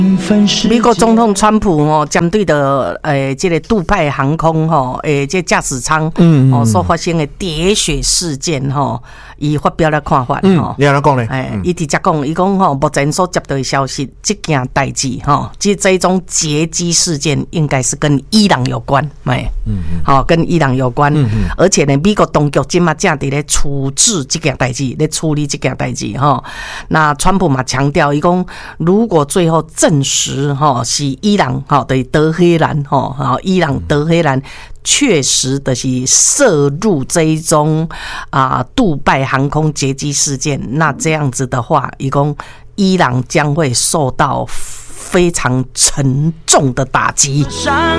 美国总统川普针对的这个杜拜航空这驾驶舱所发生的喋血事件伊发表了看法你安怎讲呢？ 伊直接讲，伊讲目前所接到的消息，这件代志这种劫机事件应该是跟伊朗有关，跟伊朗有关，而且呢，美国当局今嘛正伫咧处置这件代志，咧处理这件代志那川普嘛强调，伊讲如果最后证实是伊朗的德黑兰伊朗德黑兰确实的是涉入这一种杜拜航空劫机事件，那这样子的话，伊讲伊朗将会受到非常沉重的打击。